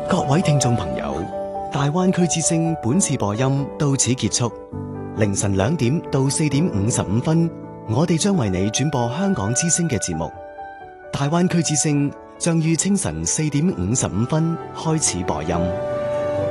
各位聽眾朋友，大灣區之聲本次播音到此結束。凌晨2點到4點55分，我哋將為你轉播香港之聲嘅節目。大灣區之聲將於清晨4點55分開始播音。